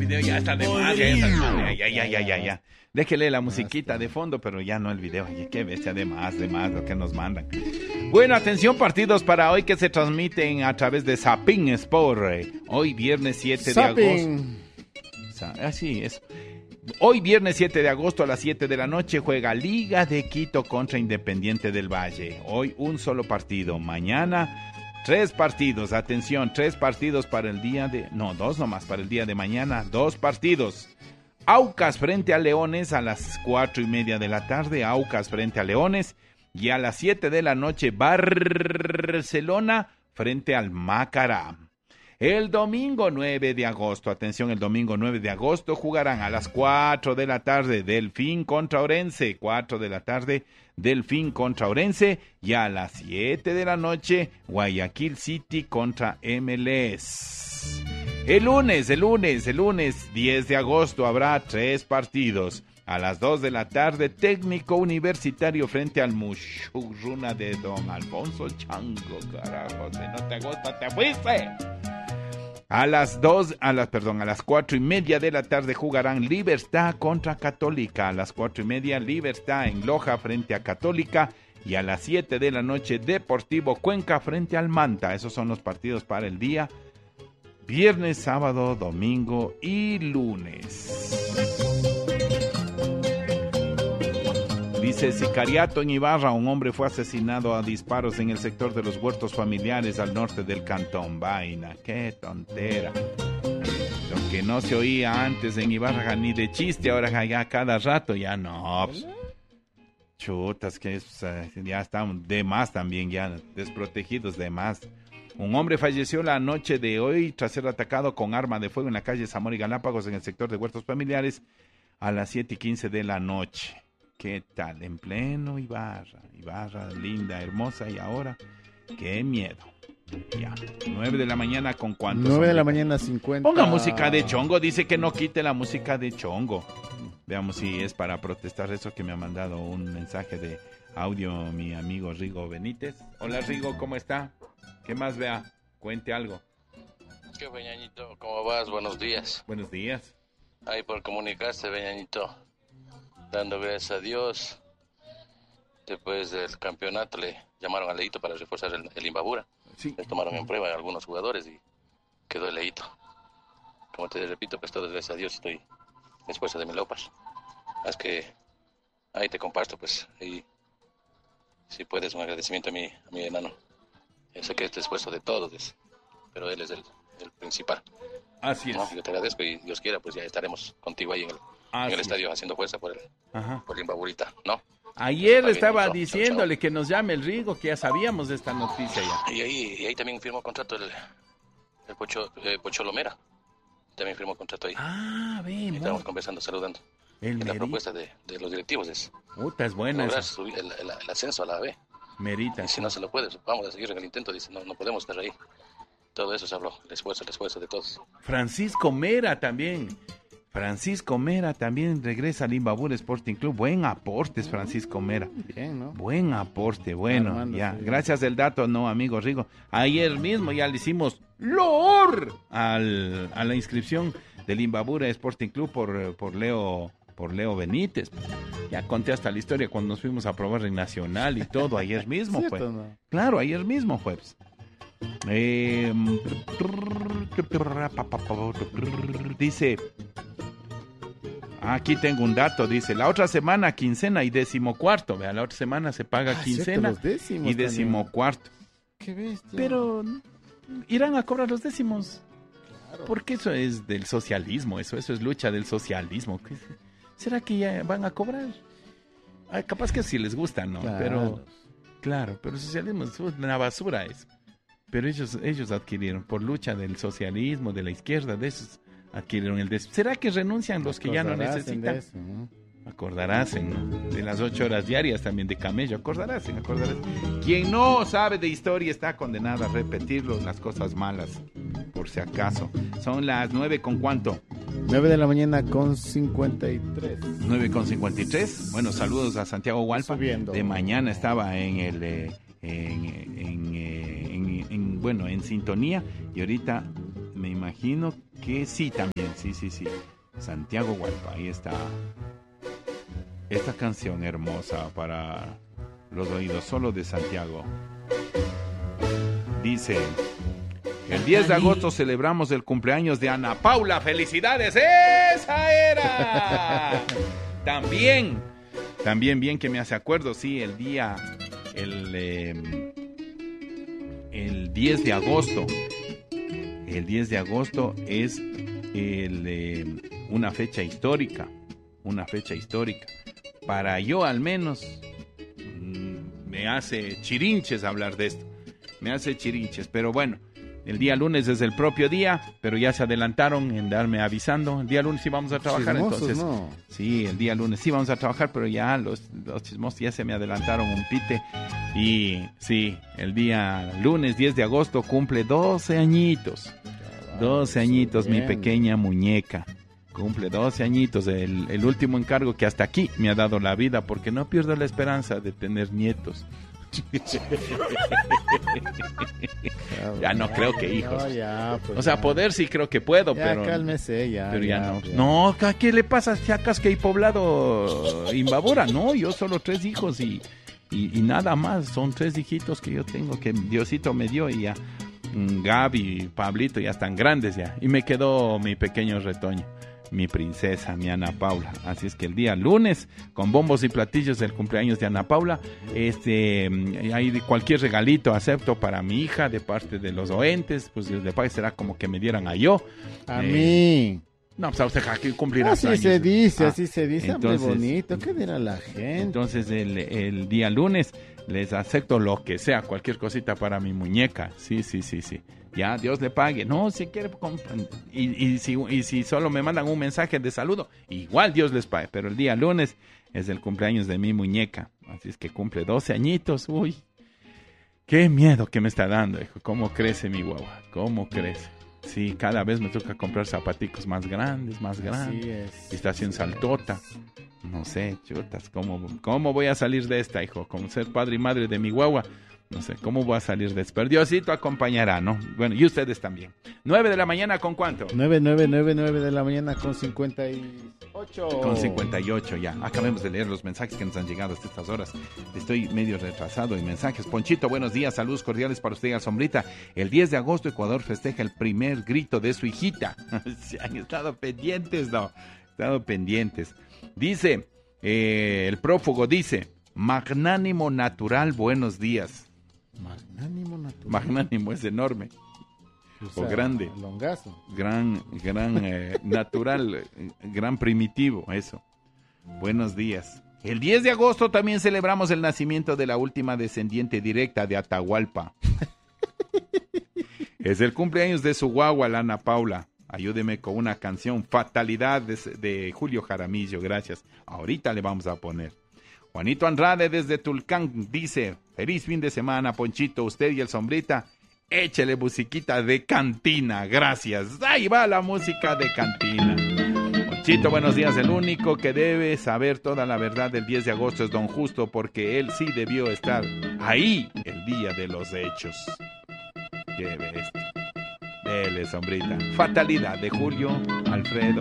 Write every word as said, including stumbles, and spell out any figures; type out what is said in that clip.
video ya está de más. Ya, ya, ya, ya, ya, ya, ya. Déjele la musiquita de fondo, pero ya no el video. Ay, qué bestia, de más, de más lo que nos mandan. Bueno, atención, partidos para hoy que se transmiten a través de Zapping Sport. Hoy viernes siete de agosto. Así es. Hoy viernes siete de agosto a las siete de la noche juega Liga de Quito contra Independiente del Valle. Hoy un solo partido. Mañana tres partidos. Atención, tres partidos para el día de... No, dos nomás para el día de mañana. Dos partidos. Aucas frente a Leones a las cuatro y media de la tarde. Aucas frente a Leones. Y a las siete de la noche Barcelona frente al Macará. El domingo nueve de agosto, atención, el domingo nueve de agosto jugarán a las cuatro de la tarde Delfín contra Orense, cuatro de la tarde Delfín contra Orense, y a las siete de la noche Guayaquil City contra M L S. El lunes, el lunes, el lunes diez de agosto habrá tres partidos. A las dos de la tarde, Técnico Universitario frente al Mushuruna de Don Alfonso Chango, carajo, si no te gusta, te fuiste. A las dos, a las, perdón, a las cuatro y media de la tarde jugarán Libertad contra Católica. A las cuatro y media, Libertad en Loja frente a Católica. Y a las siete de la noche, Deportivo Cuenca frente al Manta. Esos son los partidos para el día viernes, sábado, domingo y lunes. Dice, sicariato en Ibarra, un hombre fue asesinado a disparos en el sector de los huertos familiares al norte del cantón. Vaina, qué tontera. Lo que no se oía antes en Ibarra ni de chiste, ahora ya cada rato, ya no. Pues, chutas, que es, ya estamos de más también, ya desprotegidos de más. Un hombre falleció la noche de hoy tras ser atacado con arma de fuego en la calle Zamora y Galápagos en el sector de huertos familiares a las siete y quince de la noche. ¿Qué tal? En pleno Ibarra, Ibarra linda, hermosa, y ahora, qué miedo. Ya, nueve de la mañana con cuántos. nueve de la mañana cincuenta. Ponga música de Chongo, dice que no quite la música de Chongo. Veamos si es para protestar eso que me ha mandado un mensaje de audio mi amigo Rigo Benítez. Hola Rigo, ¿cómo está? ¿Qué más, vea? Cuente algo. ¿Qué, Beñañito? ¿Cómo vas? Buenos días. Buenos días. Ahí por comunicarse, Beñañito. Dando gracias a Dios. Después del campeonato le llamaron a Leito para reforzar el, el Imbabura. Sí. Les tomaron en prueba a algunos jugadores y quedó el Leito. Como te repito, pues todo gracias a Dios estoy esfuerzo de mi Lopas. Es que ahí te comparto, pues, ahí si puedes un agradecimiento a mi, a mi enano. Yo sé que este esfuerzo de todos, es, pero él es el, el principal. Así es. ¿No? Yo te agradezco y Dios quiera, pues ya estaremos contigo ahí en el, en el estadio haciendo fuerza por el, por el Imbaburita, ¿no? Ayer le estaba bien, diciéndole chau, chau. que nos llame el Rigo, que ya sabíamos de esta noticia ya. Y ahí, y ahí también firmó contrato el, el Pocho, eh, Pocho Lomera. También firmó contrato ahí. Ah, bien. Estamos conversando, saludando. El la propuesta de, de los directivos es... Puta, es buena lograr subir el, el, el ascenso a la B. Merita. Y si no se lo puede, vamos a seguir en el intento. Dice, no, no podemos estar ahí. Todo eso se habló, el esfuerzo, el esfuerzo de todos. Francisco Mera también. Francisco Mera también regresa al Imbabura Sporting Club. Buen aporte, Francisco Mera. Bien, ¿no? Buen aporte, bueno, Armando, ya. Sí. Gracias del dato, no, amigo Rigo. Ayer mismo ya le hicimos loor al, a la inscripción del Imbabura Sporting Club por, por Leo... por Leo Benítez. Ya conté hasta la historia cuando nos fuimos a probar en Nacional y todo, ayer mismo fue. Pues. No? Claro, ayer mismo fue. Pues. Eh, dice, aquí tengo un dato, dice, la otra semana quincena y decimocuarto, vea, la otra semana se paga ah, quincena y decimocuarto. Qué bestia. Pero irán a cobrar los décimos. Claro. Porque eso es del socialismo, eso, eso es lucha del socialismo. ¿Será que ya van a cobrar? Ay, capaz que sí les gusta, ¿no? Claro. Pero, claro, pero el socialismo es una basura eso. Pero ellos, ellos adquirieron, por lucha del socialismo, de la izquierda, de esos, adquirieron el décimo. ¿Será que renuncian los que ya no necesitan? De eso, ¿no? Acordarás en, de las ocho horas diarias también de camello, acordarás, en, acordarás. Quien no sabe de historia está condenado a repetirlo, las cosas malas, por si acaso. Son las nueve con cuánto. Nueve de la mañana con cincuenta y tres. Nueve con cincuenta y tres. Bueno, saludos a Santiago Hualpa. Subiendo. De mañana estaba en el, eh, en, en, en, en, en, bueno, en sintonía y ahorita me imagino que sí también, sí, sí, sí. Santiago Hualpa, ahí está. Esta canción hermosa para los oídos solo de Santiago. Dice, el diez de agosto celebramos el cumpleaños de Ana Paula. ¡Felicidades! ¡Esa era! También, también bien que me hace acuerdo, sí, el día, el, eh, el diez de agosto. El diez de agosto es el, eh, una fecha histórica, una fecha histórica. Para yo al menos mmm, me hace chirinches hablar de esto, me hace chirinches, pero bueno, el día lunes es el propio día, pero ya se adelantaron en darme avisando, el día lunes sí vamos a trabajar, Chismosos, entonces, ¿no? Sí, el día lunes sí vamos a trabajar, pero ya los, los chismosos ya se me adelantaron un pite, y sí, el día lunes diez de agosto cumple doce añitos, doce añitos mi pequeña muñeca. Cumple doce añitos, el, el último encargo que hasta aquí me ha dado la vida, porque no pierdo la esperanza de tener nietos. Ya no creo que hijos. No, ya, pues o sea, ya. poder sí creo que puedo, Ya, pero... cálmese, ya. Pero ya, ya, no. ya. No, ¿qué le pasa? Si acaso que hay poblado Imbabura, no, yo solo tres hijos y, y, y nada más, son tres hijitos que yo tengo, que Diosito me dio y ya. Gaby y Pablito ya están grandes ya. Y me quedó mi pequeño retoño. Mi princesa, mi Ana Paula. Así es que el día lunes, con bombos y platillos del cumpleaños de Ana Paula, este, hay cualquier regalito acepto para mi hija de parte de los oentes, pues de parte será como que me dieran a yo. A Eh, mí. No, pues a usted aquí cumplirá Así años. se dice, Ah, así se dice. entonces- Hombre, bonito. ¿Qué dirá la gente? Entonces el, el día lunes les acepto lo que sea, cualquier cosita para mi muñeca. Sí, sí, sí, sí. Ya, Dios le pague. No, si quiere, comp- y, y, si, y si solo me mandan un mensaje de saludo, igual Dios les pague. Pero el día lunes es el cumpleaños de mi muñeca. Así es que cumple doce añitos. Uy, qué miedo que me está dando, hijo. ¿Cómo crece mi guagua? ¿Cómo crece? Sí, cada vez me toca comprar zapaticos más grandes, más grandes. Así es. Y está haciendo saltota. No sé, chutas, ¿cómo, ¿cómo voy a salir de esta, hijo? Como ser padre y madre de mi guagua. No sé, ¿cómo voy a salir de esto? Pero Diosito acompañará, ¿no? Bueno, y ustedes también. Nueve de la mañana, ¿con cuánto? nueve, nueve, nueve, nueve de la mañana con cincuenta y ocho. Con cincuenta y ocho ya. Acabemos de leer los mensajes que nos han llegado hasta estas horas. Estoy medio retrasado en mensajes. Ponchito, buenos días. Saludos cordiales para usted y a Sombrita. El diez de agosto, Ecuador festeja el primer grito de su hijita. Se han estado pendientes, ¿no? Estado pendientes. Dice, eh, el prófugo dice, magnánimo natural, buenos días. Magnánimo natural. Magnánimo es enorme. O o grande. Longazo. Gran, gran, eh, natural, eh, gran primitivo, eso. Buenos días. El diez de agosto también celebramos el nacimiento de la última descendiente directa de Atahualpa. Es el cumpleaños de su guagua, la Ana Paula. Ayúdeme con una canción, Fatalidad, de, de Julio Jaramillo, gracias. Ahorita le vamos a poner. Juanito Andrade desde Tulcán dice, feliz fin de semana, Ponchito, usted y el Sombrita. Échele musiquita de cantina, gracias. Ahí va la música de cantina. Ponchito, buenos días. El único que debe saber toda la verdad del diez de agosto es Don Justo, porque él sí debió estar ahí el día de los hechos. Qué bestia. Dele, Sombrita. Fatalidad de Julio Alfredo.